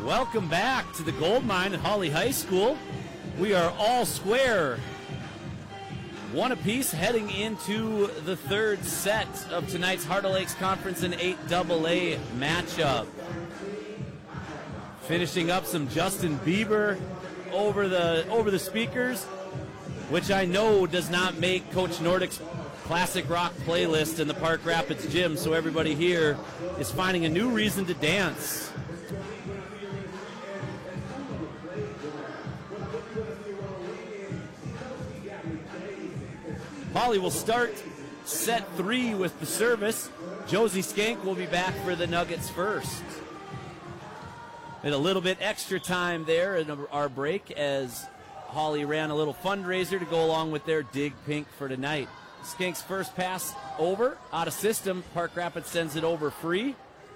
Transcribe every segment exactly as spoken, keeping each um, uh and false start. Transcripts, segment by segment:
Welcome back to the Gold Mine at Hawley High School. We are all square. One apiece heading into the third set of tonight's Heart of Lakes Conference in eight double A matchup. Finishing up some Justin Bieber over the over the speakers, which I know does not make Coach Nordick's classic rock playlist in the Park Rapids gym, so everybody here is finding a new reason to dance. Hawley will start set three with the service. Josie Skank will be back for the Nuggets first. And a little bit extra time there in our break as Hawley ran a little fundraiser to go along with their Dig Pink for tonight. Skank's first pass over, out of system. Park Rapids sends it over free.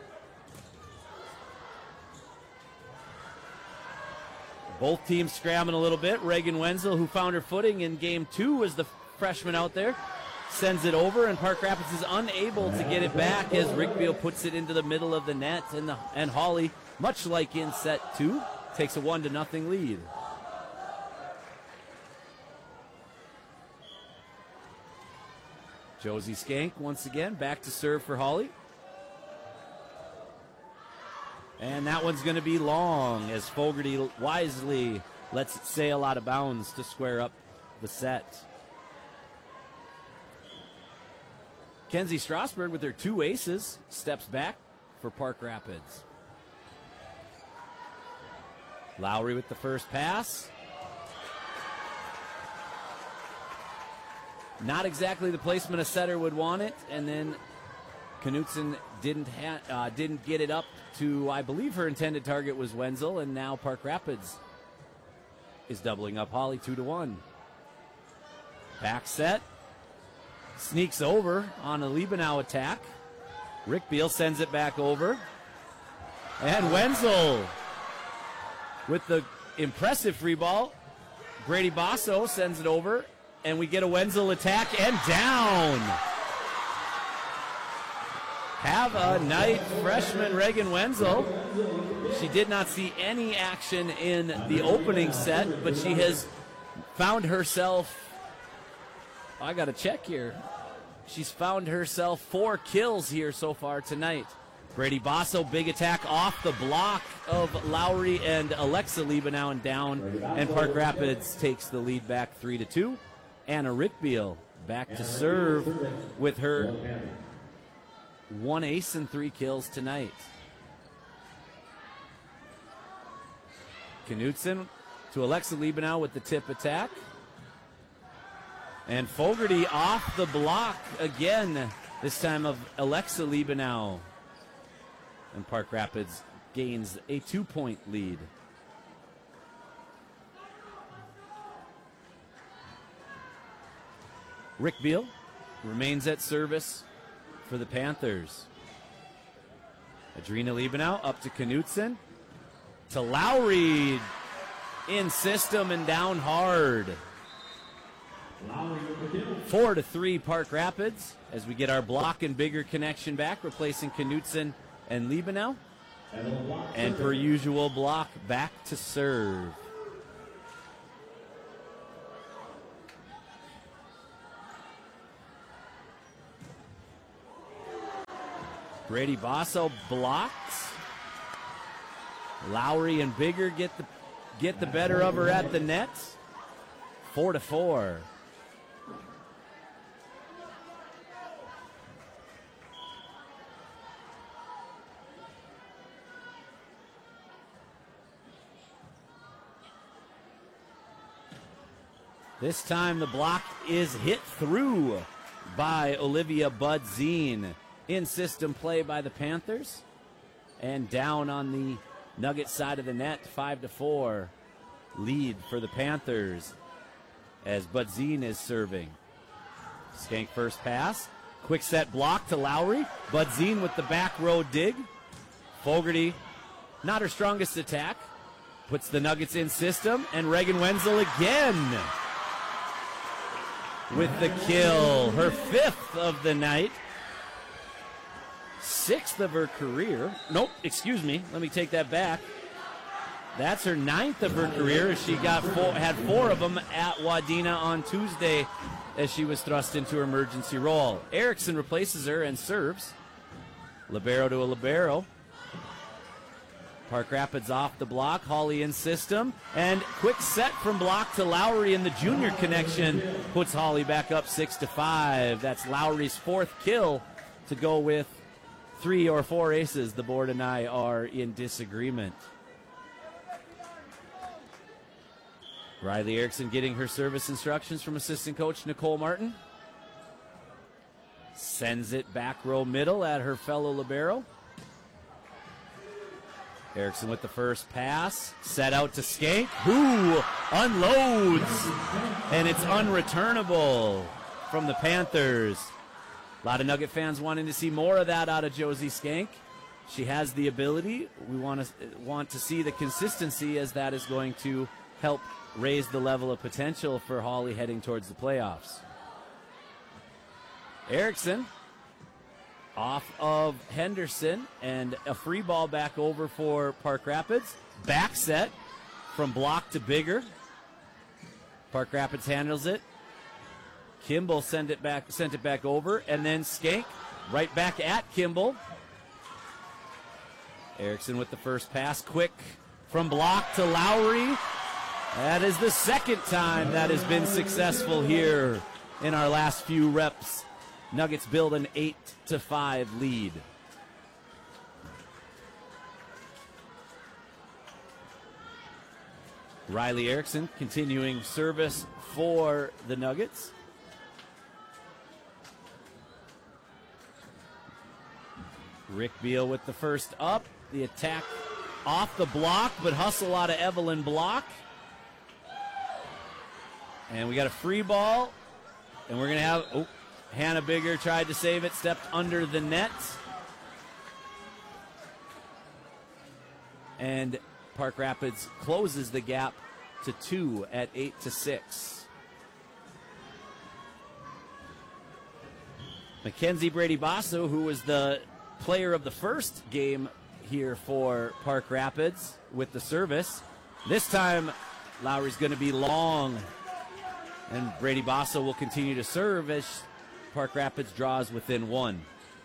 Both teams scrambling a little bit. Reagan Wenzel, who found her footing in game two, was the freshman out there, sends it over, and Park Rapids is unable to get it back as Rick Beal puts it into the middle of the net, and, the, and Hawley, much like in set two, takes a one to nothing lead. Josie Skank once again back to serve for Hawley. And that one's going to be long as Fogarty wisely lets it sail out of bounds to square up the set. Kenzie Strasburg with her two aces steps back for Park Rapids. Lowry with the first pass. Not exactly the placement a setter would want it, and then Knutson didn't ha- uh, didn't get it up to, I believe her intended target was Wenzel, and now Park Rapids is doubling up Hawley two to one. Back set. Sneaks over on a Liebenau attack. Rick Beal sends it back over. And Wenzel with the impressive free ball. Brady Basso sends it over, and we get a Wenzel attack and down. Have a night, freshman Reagan Wenzel. She did not see any action in the opening set, but she has found herself, I got to check here. She's found herself four kills here so far tonight. Brady Basso, big attack off the block of Lowry and Alexa Liebenau and down, and Park Rapids takes the lead back three to two. Anna Rickbeal back to serve with her one ace and three kills tonight. Knutson to Alexa Liebenau with the tip attack. And Fogarty off the block again, this time of Alexa Liebenau. And Park Rapids gains a two-point lead. Rick Beal remains at service for the Panthers. Adrina Liebenau up to Knutson. To Lowry in system and down hard. Four to three Park Rapids as we get our block and bigger connection back, replacing Knutson and Liebenau. And per usual, block back to serve. Brady Basso blocks. Lowry and Bigger get the get the better of her at the net. Four to four. This time the block is hit through by Olivia Budzine. In system play by the Panthers. And down on the Nugget side of the net, five to four. Lead for the Panthers as Budzine is serving. Skank first pass. Quick set block to Lowry. Budzine with the back row dig. Fogarty, not her strongest attack. Puts the Nuggets in system. And Reagan Wenzel again with the kill. Her fifth of the night. Sixth of her career. Nope, excuse me. Let me take that back. That's her ninth of her career. She got four, had four of them at Wadena on Tuesday as she was thrust into her emergency role. Erickson replaces her and serves. Libero to a libero. Park Rapids off the block. Hawley in system. And quick set from block to Lowry, and the junior connection puts Hawley back up six to five. That's Lowry's fourth kill to go with three or four aces. The board and I are in disagreement. Riley Erickson getting her service instructions from assistant coach Nicole Martin. Sends it back row middle at her fellow libero. Erickson with the first pass. Set out to Skank, who unloads. And it's unreturnable from the Panthers. A lot of Nugget fans wanting to see more of that out of Josie Skank. She has the ability. We want to, want to see the consistency, as that is going to help raise the level of potential for Hawley heading towards the playoffs. Erickson off of Henderson, and a free ball back over for Park Rapids. Back set from block to Bigger. Park Rapids handles it. Kimball sent it back, sent it back over, and then Skank right back at Kimball. Erickson with the first pass, quick from block to Lowry. That is the second time that has been successful here in our last few reps. Nuggets build an eight to five lead. Riley Erickson continuing service for the Nuggets. Rick Beal with the first up. The attack off the block, but hustle out of Evelyn Block. And we got a free ball. And we're going to have... Oh, Hannah Bigger tried to save it, stepped under the net. And Park Rapids closes the gap to two at eight to six. Mackenzie Brady Basso, who was the player of the first game here for Park Rapids with the service. This time, Lowry's going to be long. And Brady Basso will continue to serve as Park Rapids draws within one.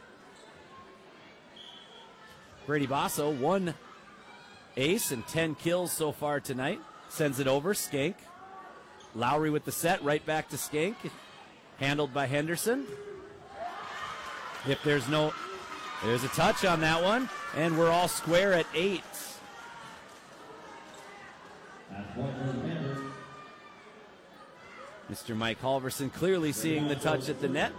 Brady Basso, one ace and ten kills so far tonight. Sends it over, Skank. Lowry with the set, right back to Skank. Handled by Henderson. If there's no, there's a touch on that one. And we're all square at eight. Mister Mike Halverson clearly seeing the touch at the net.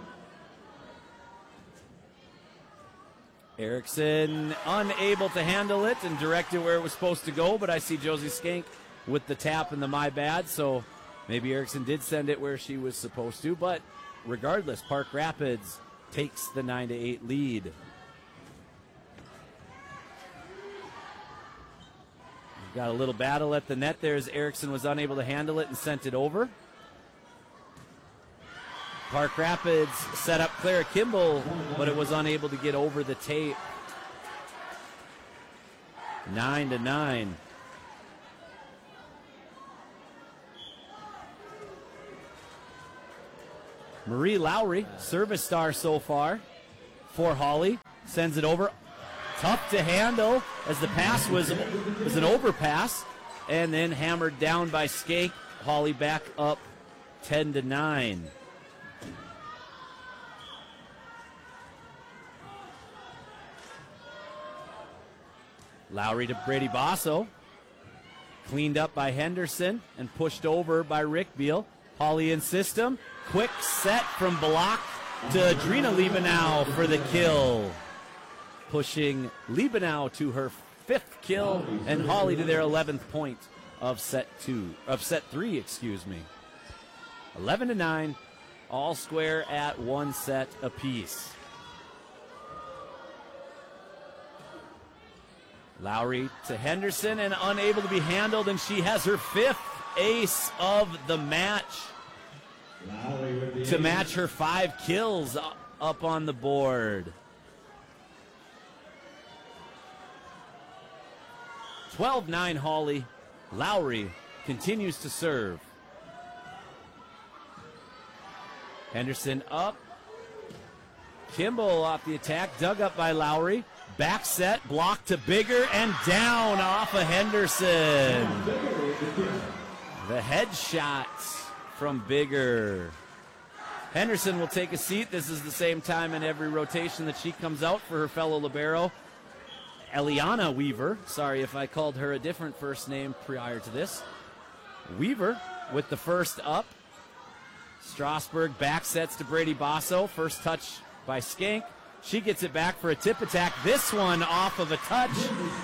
Erickson unable to handle it and direct it where it was supposed to go, but I see Josie Skank with the tap and the my bad, so maybe Erickson did send it where she was supposed to, but regardless, Park Rapids takes the nine to eight lead. Got a little battle at the net there as Erickson was unable to handle it and sent it over. Park Rapids set up Clara Kimball, but it was unable to get over the tape. Nine to nine. Marie Lowry, service star so far for Hawley, sends it over. Tough to handle as the pass was, was an overpass and then hammered down by Skank. Hawley back up ten to nine. Lowry to Brady Basso. Cleaned up by Henderson and pushed over by Rick Beal. Hawley in system. Quick set from block to Adrina Liebenau for the kill. Pushing Liebenau to her fifth kill and Hawley to their eleventh point of set two, of set three, excuse me. eleven to nine, all square at one set apiece. Lowry to Henderson and unable to be handled, and she has her fifth ace of the match to match her five kills up on the board. twelve nine Hawley. Lowry continues to serve. Henderson up. Kimball off the attack, dug up by Lowry. Back set, block to Bigger, and down off of Henderson. The headshot from Bigger. Henderson will take a seat. This is the same time in every rotation that she comes out for her fellow libero, Eliana Weaver. Sorry if I called her a different first name prior to this. Weaver with the first up. Strasburg back sets to Brady Basso. First touch by Skank. She gets it back for a tip attack. This one off of a touch.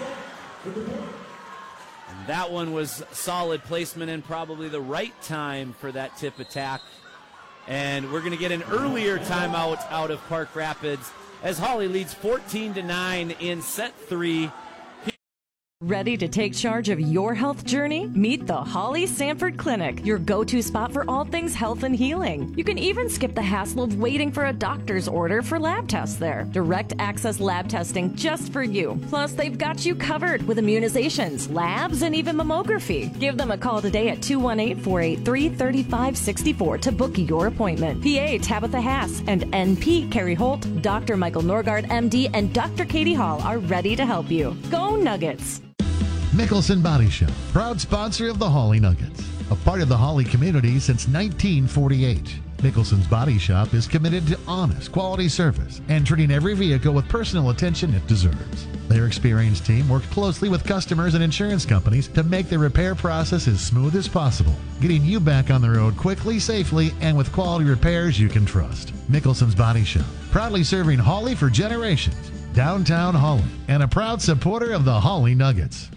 And that one was solid placement and probably the right time for that tip attack. And we're going to get an earlier timeout out of Park Rapids as Hawley leads fourteen to nine in set three. Ready to take charge of your health journey? Meet the Hawley Sanford Clinic, your go-to spot for all things health and healing. You can even skip the hassle of waiting for a doctor's order for lab tests there. Direct access lab testing just for you. Plus, they've got you covered with immunizations, labs, and even mammography. Give them a call today at two one eight, four eight three, three five six four to book your appointment. P A Tabitha Haas and N P Carrie Holt, Doctor Michael Norgard, M D, and Doctor Katie Hall are ready to help you. Go Nuggets! Mickelson Body Shop, proud sponsor of the Hawley Nuggets, a part of the Hawley community since nineteen forty-eight. Mickelson's Body Shop is committed to honest, quality service and treating every vehicle with personal attention it deserves. Their experienced team works closely with customers and insurance companies to make the repair process as smooth as possible, getting you back on the road quickly, safely, and with quality repairs you can trust. Mickelson's Body Shop, proudly serving Hawley for generations. Downtown Hawley, and a proud supporter of the Hawley Nuggets.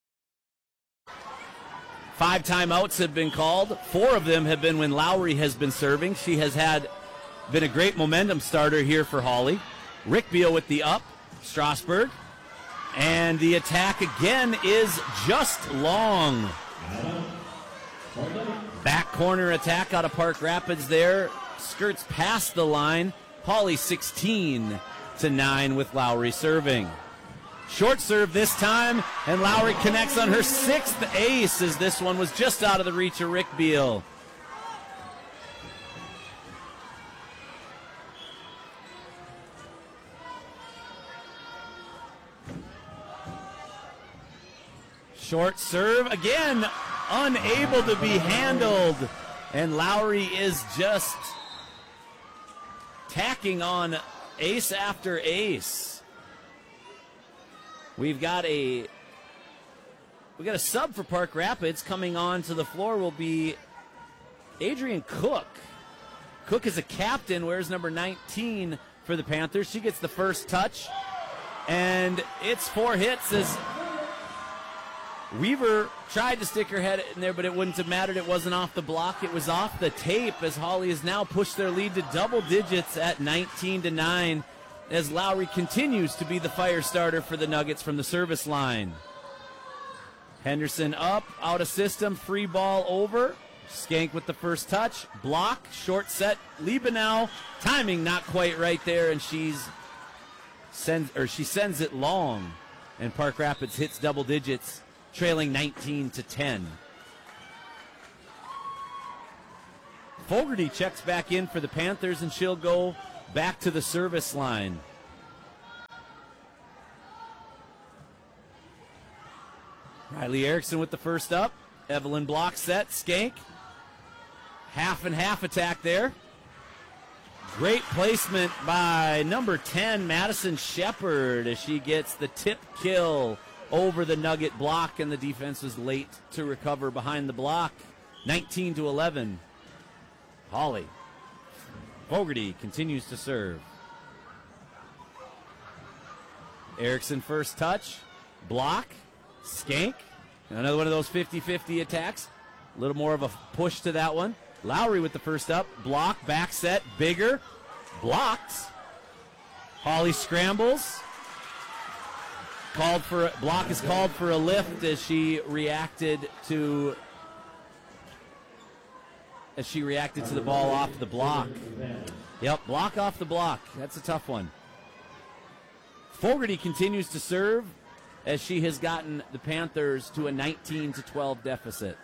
Five timeouts have been called. Four of them have been when Lowry has been serving. She has had been a great momentum starter here for Hawley. Rick Beal with the up. Strasburg. And the attack again is just long. Back corner attack out of Park Rapids there. Skirts past the line. Hawley sixteen to nine with Lowry serving. Short serve this time, and Lowry connects on her sixth ace as this one was just out of the reach of Rick Beal. Short serve, again, unable to be handled, and Lowry is just tacking on ace after ace. We've got a we got a sub for Park Rapids. Coming on to the floor will be Adrian Cook. Cook is a captain, wears number nineteen for the Panthers. She gets the first touch, and it's four hits as Weaver tried to stick her head in there, but it wouldn't have mattered. It wasn't off the block. It was off the tape as Hawley has now pushed their lead to double digits at nineteen to nine. As Lowry continues to be the fire starter for the Nuggets from the service line. Henderson up, out of system, free ball over. Skank with the first touch, block, short set, Liebenau, timing not quite right there, and she's sends or she sends it long, and Park Rapids hits double digits, trailing nineteen to ten. Fogarty checks back in for the Panthers, and she'll go back to the service line. Riley Erickson with the first up. Evelyn block set. Skank. Half and half attack there. Great placement by number ten, Madison Shepard, as she gets the tip kill over the Nugget block, and the defense was late to recover behind the block. nineteen to eleven. Hawley. Fogarty continues to serve. Erickson first touch. Block. Skank. Another one of those fifty-fifty attacks. A little more of a push to that one. Lowry with the first up. Block. Back set. Bigger. Blocks. Hawley scrambles. Called for block is called for a lift as she reacted to as she reacted to the ball off the block. Yep, block off the block. That's a tough one. Fogarty continues to serve as she has gotten the Panthers to a nineteen to twelve deficit.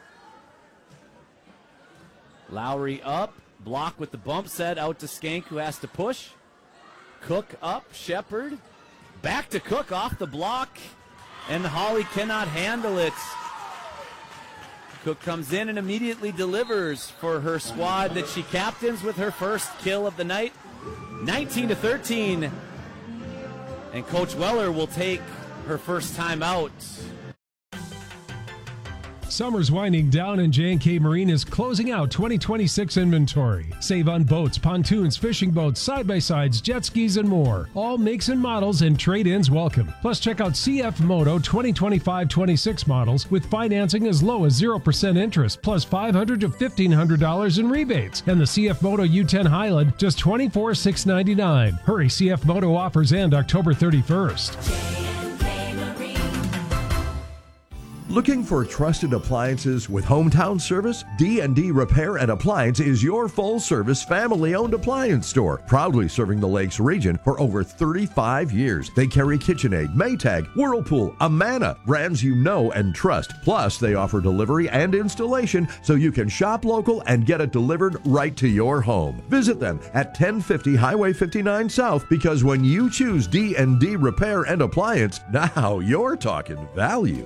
Lowry up, block with the bump set out to Skank, who has to push. Cook up, Shepard. Back to Cook off the block, and Holly cannot handle it. Cook comes in and immediately delivers for her squad that she captains with her first kill of the night. nineteen to thirteen. And Coach Weller will take her first time out. Summer's winding down and J and K Marine is closing out twenty twenty-six inventory. Save on boats, pontoons, fishing boats, side-by-sides, jet skis, and more. All makes and models and trade-ins welcome. Plus, check out C F Moto twenty twenty-five twenty-six models with financing as low as zero percent interest, plus five hundred dollars to fifteen hundred dollars in rebates. And the C F Moto U ten Highland, just twenty-four thousand six hundred ninety-nine dollars. Hurry, C F Moto offers end October thirty-first. Looking for trusted appliances with hometown service? D and D Repair and Appliance is your full-service, family-owned appliance store, proudly serving the Lakes region for over thirty-five years. They carry KitchenAid, Maytag, Whirlpool, Amana, brands you know and trust. Plus, they offer delivery and installation so you can shop local and get it delivered right to your home. Visit them at ten fifty Highway fifty-nine South, because when you choose D and D Repair and Appliance, now you're talking value.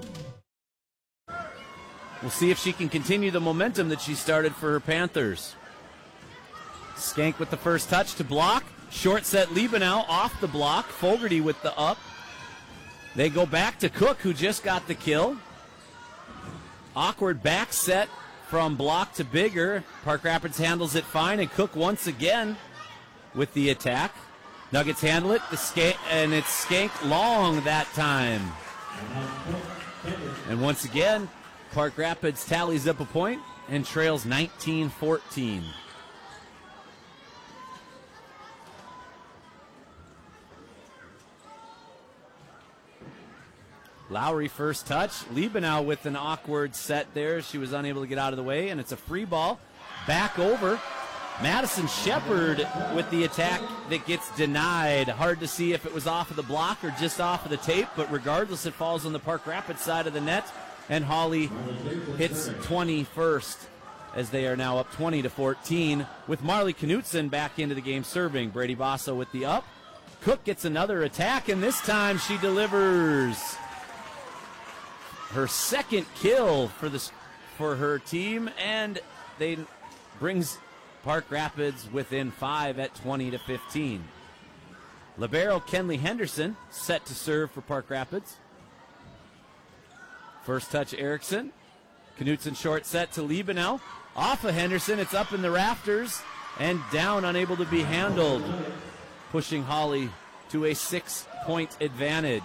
We'll see if she can continue the momentum that she started for her Panthers. Skank with the first touch to block. Short set Liebenau off the block. Fogarty with the up. They go back to Cook, who just got the kill. Awkward back set from block to Bigger. Park Rapids handles it fine, and Cook once again with the attack. Nuggets handle it, the Skank, and it's Skank long that time. And once again, Park Rapids tallies up a point and trails nineteen fourteen. Lowry first touch. Liebenau with an awkward set there. She was unable to get out of the way, and it's a free ball. Back over. Madison Shepard with the attack that gets denied. Hard to see if it was off of the block or just off of the tape, but regardless, it falls on the Park Rapids side of the net. And Holly hits twenty-first as they are now up twenty to fourteen with Marley Knutson back into the game serving. Brady Basso with the up. Cook gets another attack, and this time she delivers her second kill for the for her team, and they brings Park Rapids within five at twenty to fifteen. Libero Kenley Henderson set to serve for Park Rapids. First touch, Erickson. Knutson short set to Liebenau. Off of Henderson, it's up in the rafters and down, unable to be handled. Pushing Holly to a six-point advantage.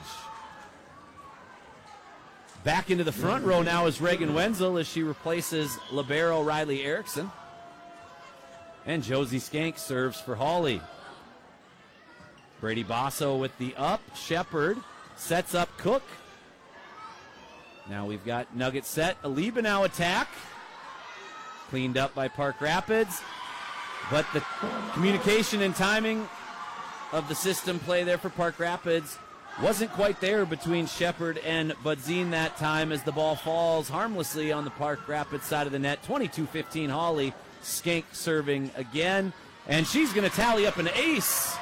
Back into the front row now is Reagan Wenzel as she replaces Libero Riley Erickson. And Josie Skank serves for Holly. Brady Basso with the up. Shepard sets up Cook. Now we've got Nugget set, a Liebenau attack. Cleaned up by Park Rapids. But the communication and timing of the system play there for Park Rapids wasn't quite there between Shepard and Budzine that time as the ball falls harmlessly on the Park Rapids side of the net. twenty-two fifteen Holly. Skank serving again. And she's going to tally up an ace.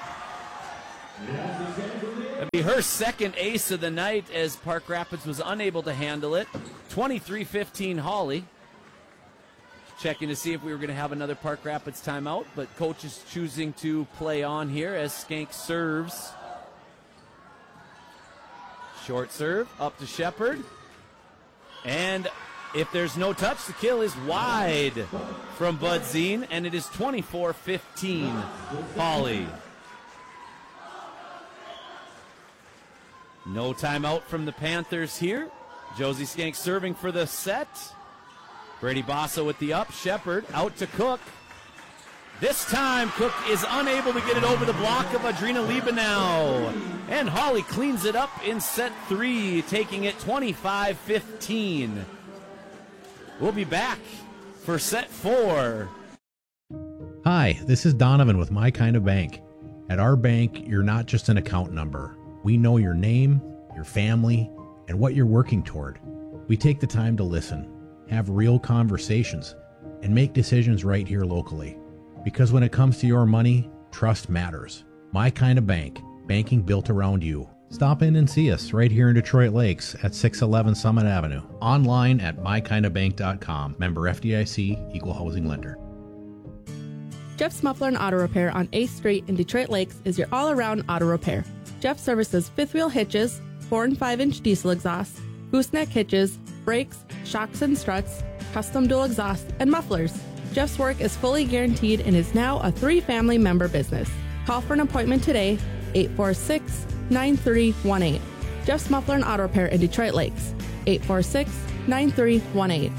That'd be her second ace of the night as Park Rapids was unable to handle it. twenty-three fifteen Holly. Checking to see if we were going to have another Park Rapids timeout, but coach is choosing to play on here as Skank serves. Short serve up to Shepard. And if there's no touch, the kill is wide from Budzine, and it is twenty-four fifteen Holly. No timeout from the Panthers here. Josie Skank serving for the set. Brady Basso with the up. Shepard out to Cook. This time, Cook is unable to get it over the block of Adrina Liebenau. And Holly cleans it up in set three, taking it twenty-five fifteen. We'll be back for set four. Hi, this is Donovan with My Kind of Bank. At our bank, you're not just an account number. We know your name, your family, and what you're working toward. We take the time to listen, have real conversations, and make decisions right here locally. Because when it comes to your money, trust matters. My Kind of Bank, banking built around you. Stop in and see us right here in Detroit Lakes at six eleven Summit Avenue. Online at my kind of bank dot com. Member F D I C, Equal Housing Lender. Jeff's Muffler and Auto Repair on eighth Street in Detroit Lakes is your all-around auto repair. Jeff services fifth wheel hitches, four and five inch diesel exhausts, gooseneck hitches, brakes, shocks and struts, custom dual exhaust, and mufflers. Jeff's work is fully guaranteed and is now a three-family member business. Call for an appointment today, eight four six, nine three one eight. Jeff's Muffler and Auto Repair in Detroit Lakes, eight four six, nine three one eight.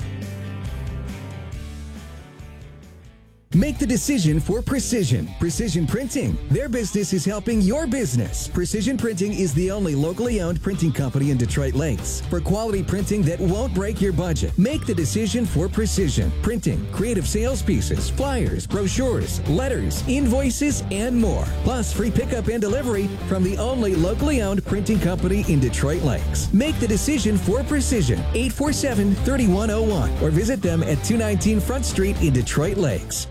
Make the decision for Precision. Precision Printing. Their business is helping your business. Precision Printing is the only locally owned printing company in Detroit Lakes for quality printing that won't break your budget. Make the decision for Precision Printing. Creative sales pieces, flyers, brochures, letters, invoices, and more. Plus free pickup and delivery from the only locally owned printing company in Detroit Lakes. Make the decision for Precision. eight four seven, three one zero one or visit them at two nineteen Front Street in Detroit Lakes.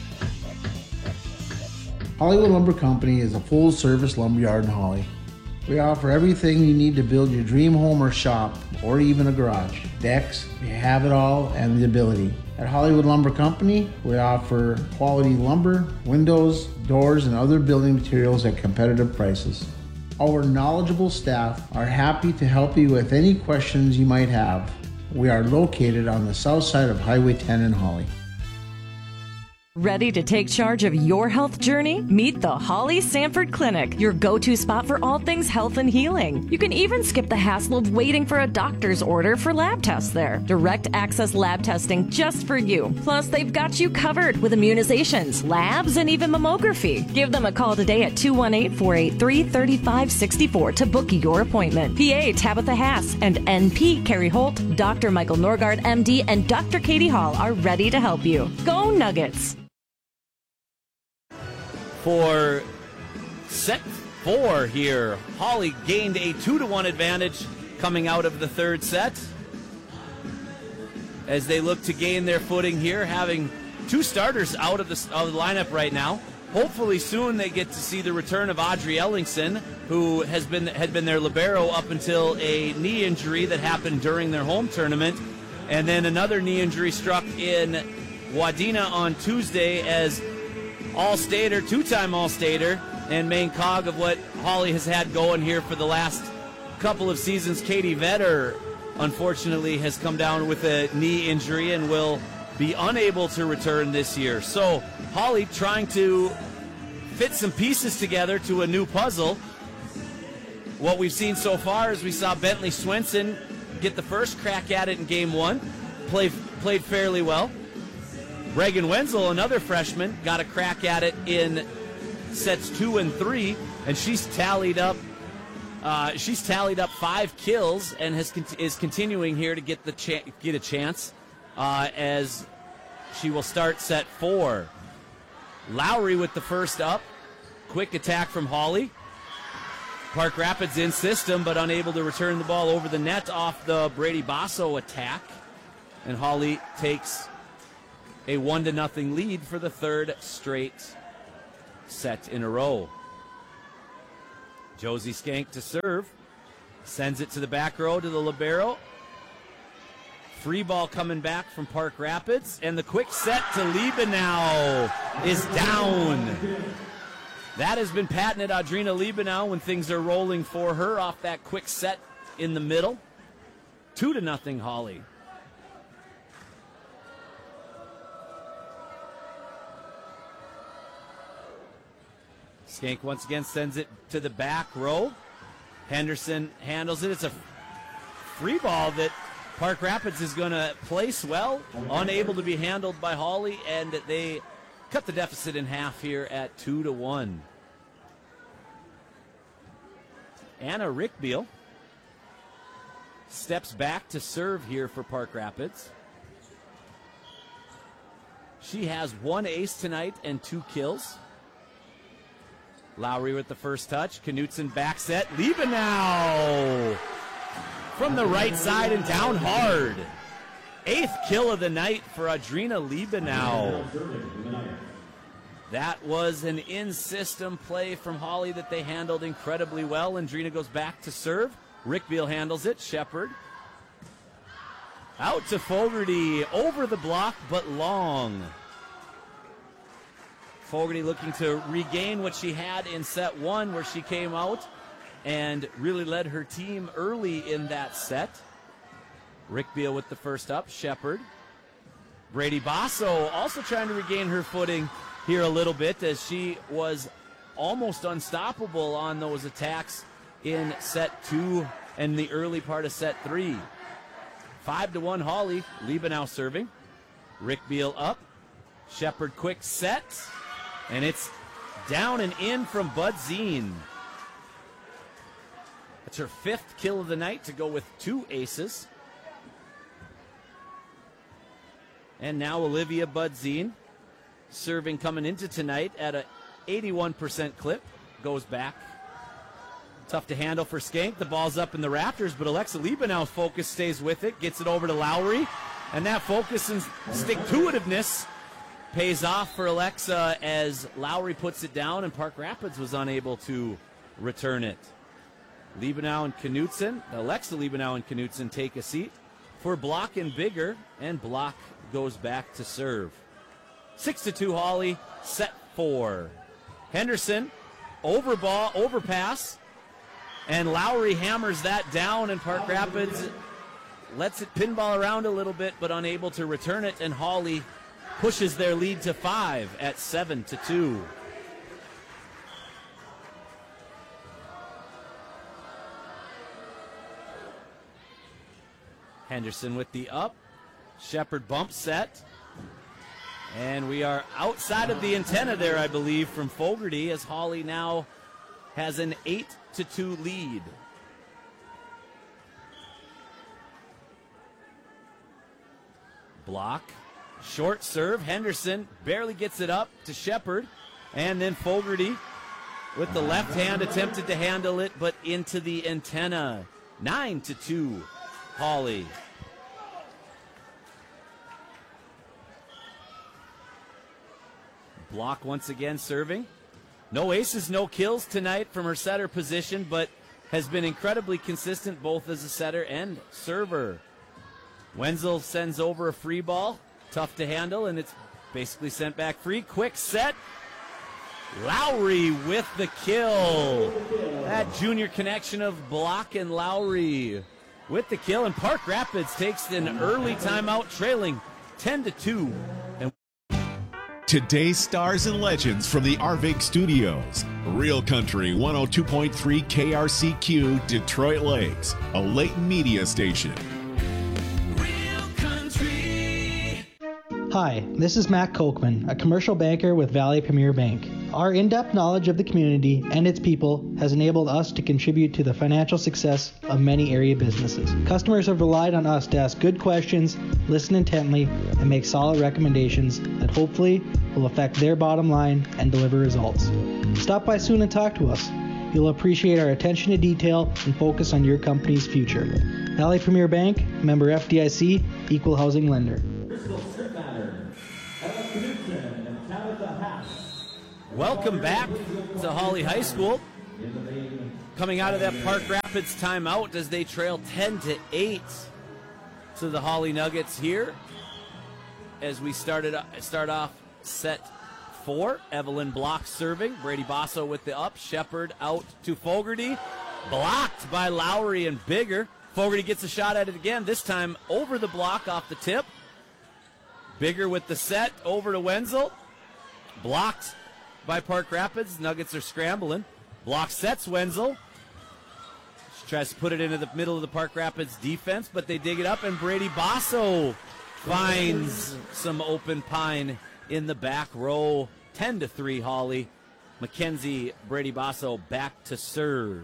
Hollywood Lumber Company is a full-service lumberyard in Holly. We offer everything you need to build your dream home or shop, or even a garage. Decks, we have it all and the ability. At Hollywood Lumber Company, we offer quality lumber, windows, doors, and other building materials at competitive prices. Our knowledgeable staff are happy to help you with any questions you might have. We are located on the south side of Highway ten in Holly. Ready to take charge of your health journey? Meet the Holly Sanford Clinic, your go-to spot for all things health and healing. You can even skip the hassle of waiting for a doctor's order for lab tests there. Direct access lab testing just for you. Plus, they've got you covered with immunizations, labs, and even mammography. Give them a call today at two one eight, four eight three, three five six four to book your appointment. P A Tabitha Haas and N P Carrie Holt, Doctor Michael Norgard, M D, and Doctor Katie Hall are ready to help you. Go Nuggets! For set four here, Holly gained a two to one advantage coming out of the third set as they look to gain their footing here, having two starters out of the, of the lineup right now. Hopefully soon they get to see the return of Audrey Ellingson, who has been had been their libero up until a knee injury that happened during their home tournament, and then another knee injury struck in Wadena on Tuesday as All-Stater, two-time All-Stater, and main cog of what Holly has had going here for the last couple of seasons. Katie Vetter, unfortunately, has come down with a knee injury and will be unable to return this year. So Holly trying to fit some pieces together to a new puzzle. What we've seen so far is we saw Bentley Swenson get the first crack at it in game one, play, played fairly well. Reagan Wenzel, another freshman, got a crack at it in sets two and three, and she's tallied up. Uh, she's tallied up five kills and has is continuing here to get the cha- get a chance uh, as she will start set four. Lowry with the first up, quick attack from Holly. Park Rapids in system, but unable to return the ball over the net off the Brady Basso attack, and Holly takes a one to nothing lead for the third straight set in a row. Josie Skank to serve. Sends it to the back row to the libero. Free ball coming back from Park Rapids. And the quick set to Liebenau is down. That has been patented, Audrina Liebenau, when things are rolling for her off that quick set in the middle. Two to nothing, Holly. Skank once again sends it to the back row. Henderson handles it. It's a free ball that Park Rapids is going to place well. Unable to be handled by Holly, and they cut the deficit in half here at two to one. Anna Rickbeal steps back to serve here for Park Rapids. She has one ace tonight and two kills. Lowry with the first touch. Knutson back set. Liebenau from the right side and down hard. Eighth kill of the night for Adrina Liebenau. That was an in-system play from Holly that they handled incredibly well. And Adrina goes back to serve. Rick Beal handles it. Shepard. Out to Fogarty. Over the block, but long. Fogarty looking to regain what she had in set one, where she came out and really led her team early in that set. Rick Beal with the first up. Shepard. Brady Basso also trying to regain her footing here a little bit, as she was almost unstoppable on those attacks in set two and the early part of set three. Five to one Holly. Liebenau serving. Rick Beal up. Shepard quick set. And it's down and in from Bud Zine. That's her fifth kill of the night to go with two aces. And now Olivia Budzine serving coming into tonight at an eighty-one percent clip. Goes back. Tough to handle for Skank. The ball's up in the rafters, but Alexa Liebenau's focus stays with it. Gets it over to Lowry. And that focus and stick-to-itiveness pays off for Alexa as Lowry puts it down and Park Rapids was unable to return it. Liebenau and Knutson, Alexa Liebenau and Knutson take a seat for Block and Bigger, and Block goes back to serve. Six to two Holly, set four. Henderson, over ball, overpass, and Lowry hammers that down, and Park Rapids lets it pinball around a little bit, but unable to return it, and Holly pushes their lead to five at seven to two. Henderson with the up. Shepard bump set. And we are outside of the antenna there, I believe, from Fogarty, as Holly now has an eight to two lead. Block. Short serve. Henderson barely gets it up to Shepard. And then Fogarty with the left hand attempted to handle it, but into the antenna. Nine to two. Holly. Block once again serving. No aces, no kills tonight from her setter position, but has been incredibly consistent both as a setter and server. Wenzel sends over a free ball. Tough to handle, and it's basically sent back free. Quick set. Lowry with the kill. That junior connection of Block and Lowry with the kill, and Park Rapids takes an early timeout, trailing ten to two. And today's stars and legends from the R V I G Studios. Real Country one oh two point three K R C Q, Detroit Lakes, a Leighton media station. Hi, this is Matt Kochman, a commercial banker with Valley Premier Bank. Our in-depth knowledge of the community and its people has enabled us to contribute to the financial success of many area businesses. Customers have relied on us to ask good questions, listen intently, and make solid recommendations that hopefully will affect their bottom line and deliver results. Stop by soon and talk to us. You'll appreciate our attention to detail and focus on your company's future. Valley Premier Bank, member F D I C, equal housing lender. Welcome back to Holly High School. Coming out of that Park Rapids timeout as they trail ten to eight to the Holly Nuggets here. As we started start off set four, Evelyn Block serving. Brady Basso with the up. Shepard out to Fogarty. Blocked by Lowry and Bigger. Fogarty gets a shot at it again, this time over the block off the tip. Bigger with the set over to Wenzel. Blocked by Park Rapids. Nuggets are scrambling. Block sets Wenzel. She tries to put it into the middle of the Park Rapids defense, but they dig it up, and Brady Basso finds some open pine in the back row. ten to three Holly. Mackenzie Brady Basso back to serve.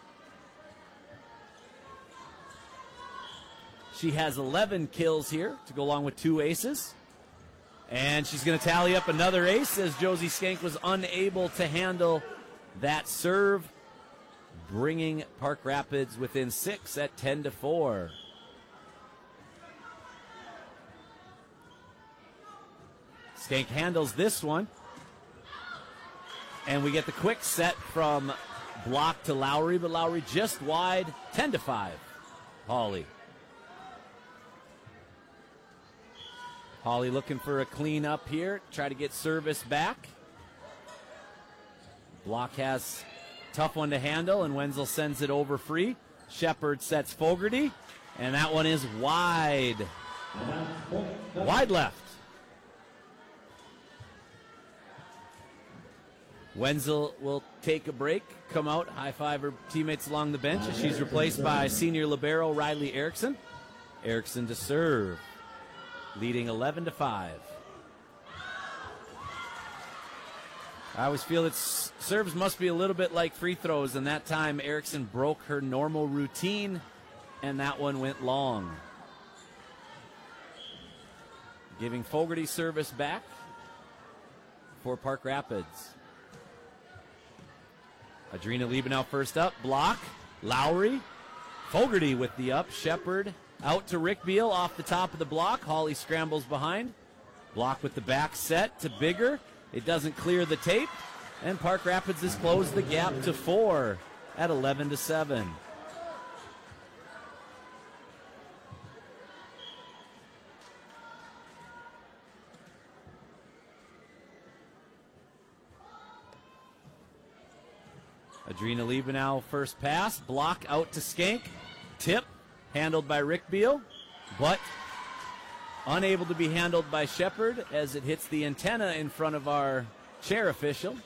She has eleven kills here to go along with two aces. And she's going to tally up another ace as Josie Skank was unable to handle that serve. bringing Park Rapids within six at ten to four. Skank handles this one. And we get the quick set from Block to Lowry, but Lowry just wide, ten to five. Hawley. Hawley looking for a clean up here, try to get service back. Block has tough one to handle, and Wenzel sends it over free. Shepard sets Fogarty, and that one is wide. Wide left. Wenzel will take a break, come out, high-five her teammates along the bench as she's replaced by senior libero Riley Erickson. Erickson to serve, leading eleven to five. I always feel that serves must be a little bit like free throws, and that time Erickson broke her normal routine, and that one went long. Giving Fogarty service back for Park Rapids. Adrina Liebenau first up, block, Lowry, Fogarty with the up, Shepard out to Rick Beal off the top of the block, Hawley scrambles behind, block with the back set to Bigger, it doesn't clear the tape, and Park Rapids has closed the gap to four at eleven to seven. Adrina Liebenau first pass, block out to Skank, tip handled by Rick Beal, but unable to be handled by Shepard as it hits the antenna in front of our chair official.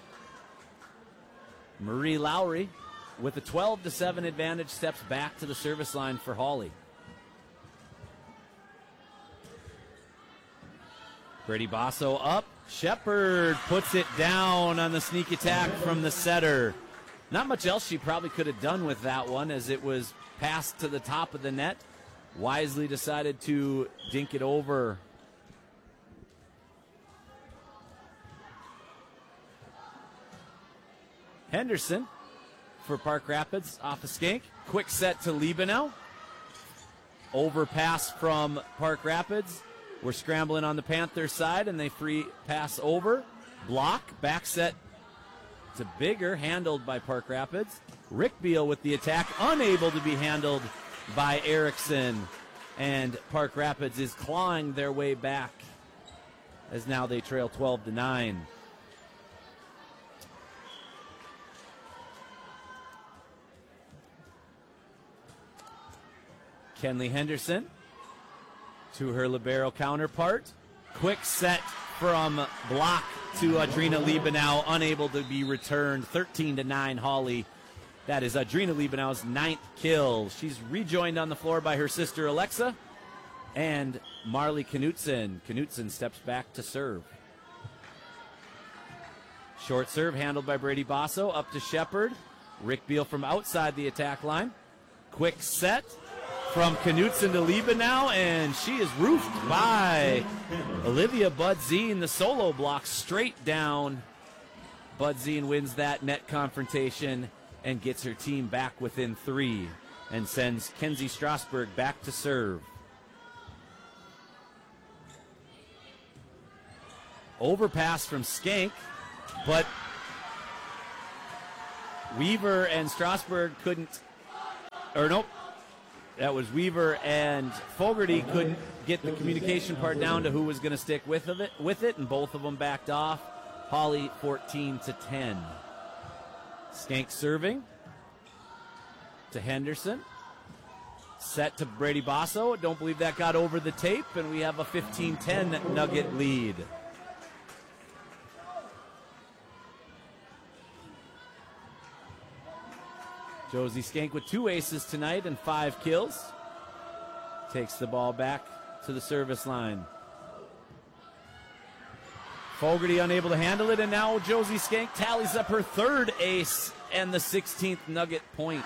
Marie Lowry with a twelve to seven advantage steps back to the service line for Hawley. Brady Basso up, Shepard puts it down on the sneak attack from the setter. Not much else she probably could have done with that one as it was passed to the top of the net. Wisely decided to dink it over. Henderson for Park Rapids off of Skank. Quick set to Liebenau. Overpass from Park Rapids. We're scrambling on the Panthers side and they free pass over. Block, back set to Bigger, handled by Park Rapids. Rick Beal with the attack, unable to be handled by Erickson. And Park Rapids is clawing their way back as now they trail twelve to nine. Kenley Henderson to her libero counterpart. Quick set from block to Adrina Liebenau, unable to be returned. thirteen to nine Hawley. That is Adrina Liebenau's ninth kill. She's rejoined on the floor by her sister Alexa and Marley Knutson. Knutson steps back to serve. Short serve handled by Brady Basso, up to Shepard. Rick Beal from outside the attack line. Quick set from Knutson to Liebenau, and she is roofed by Olivia Budzine. The solo block straight down. Budzine wins that net confrontation and gets her team back within three and sends Kenzie Strasburg back to serve. Overpass from Skank, but Weaver and Strasburg couldn't, or nope, that was Weaver and Fogarty couldn't get the communication part down to who was going to stick with it, with it, and both of them backed off. Hawley fourteen to ten. Skank serving to Henderson. Set to Brady Basso. Don't believe that got over the tape, and we have a fifteen ten Nugget lead. Josie Skank with two aces tonight and five kills. Takes the ball back to the service line. Fogarty unable to handle it, and now Josie Skank tallies up her third ace and the sixteenth Nugget point.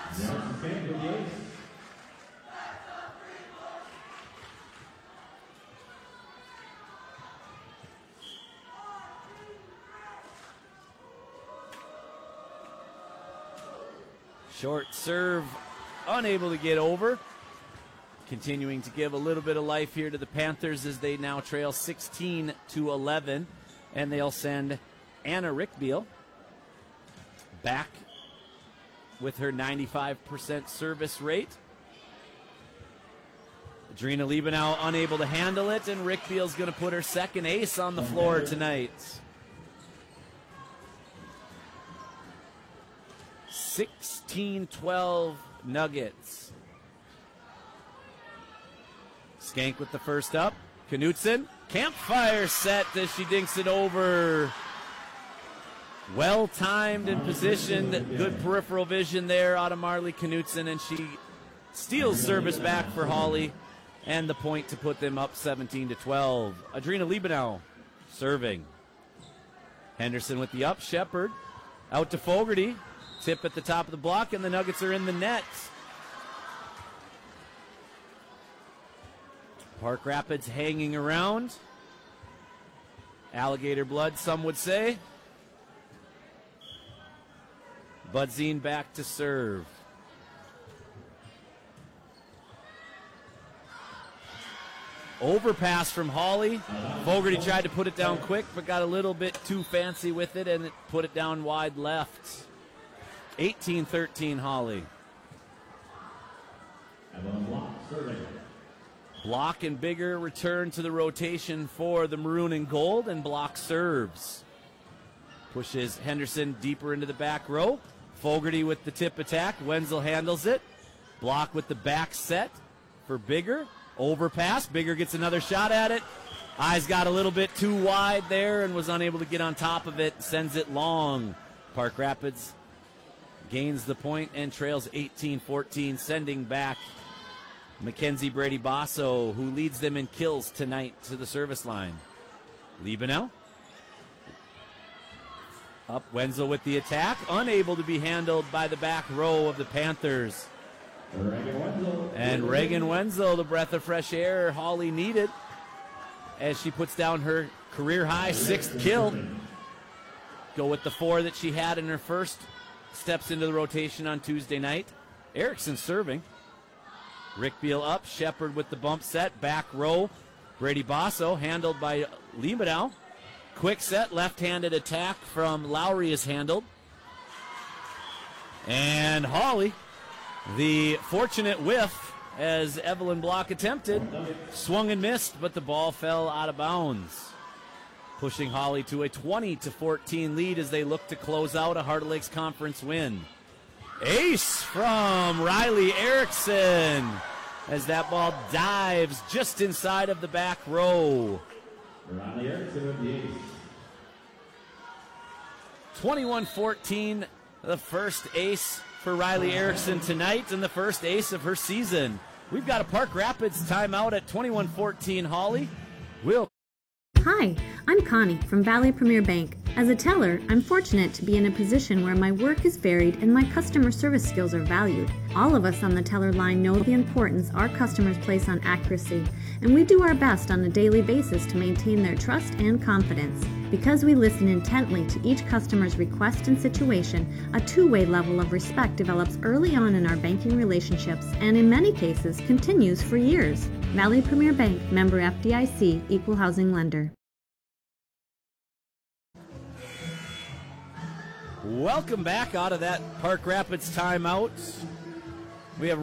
Short serve, unable to get over. Continuing to give a little bit of life here to the Panthers as they now trail sixteen to eleven. And they'll send Anna Rickbeal back with her ninety-five percent service rate. Adrina Liebenau unable to handle it, and Rickbeal's going to put her second ace on the floor tonight. sixteen twelve Nuggets. Skank with the first up. Knutson, campfire set as she dinks it over. Well timed and positioned. Good peripheral vision there out of Marley Knutson, and she steals service back for Holly, and the point to put them up seventeen to twelve. Adrina Liebenau serving. Henderson with the up. Shepard out to Fogarty. Tip at the top of the block, and the Nuggets are in the net. Park Rapids hanging around. Alligator blood, some would say. Budzine back to serve. Overpass from Holly. Fogarty tried to put it down quick, but got a little bit too fancy with it, and it put it down wide left. eighteen thirteen Holly. Block and Bigger return to the rotation for the maroon and gold, and Block serves. Pushes Henderson deeper into the back row. Fogarty with the tip attack. Wenzel handles it. Block with the back set for Bigger. Overpass. Bigger gets another shot at it. Eyes got a little bit too wide there and was unable to get on top of it. Sends it long. Park Rapids gains the point and trails eighteen fourteen, sending back Mackenzie Brady Basso, who leads them in kills tonight, to the service line. Liebenau. Up Wenzel with the attack. Unable to be handled by the back row of the Panthers. And Reagan Wenzel, the breath of fresh air Holly needed, as she puts down her career-high sixth kill. Go with the four that she had in her first steps into the rotation on Tuesday night. Erickson serving. Rickbeal up. Shepard with the bump set. Back row. Brady Basso handled by Liebenau. Quick set. Left-handed attack from Lowry is handled. And Holly, the fortunate whiff as Evelyn Block attempted. Swung and missed, but the ball fell out of bounds. Pushing Holly to a twenty to fourteen lead as they look to close out a Heart Lakes Conference win. Ace from Riley Erickson as that ball dives just inside of the back row. Riley Erickson with the ace. twenty-one fourteen, the first ace for Riley Erickson tonight and the first ace of her season. We've got a Park Rapids timeout at twenty-one fourteen. Holly will. Hi, I'm Connie from Valley Premier Bank. As a teller, I'm fortunate to be in a position where my work is varied and my customer service skills are valued. All of us on the teller line know the importance our customers place on accuracy, and we do our best on a daily basis to maintain their trust and confidence. Because we listen intently to each customer's request and situation, a two-way level of respect develops early on in our banking relationships and in many cases continues for years. Valley Premier Bank, member F D I C, equal housing lender. Welcome back out of that Park Rapids timeout. We have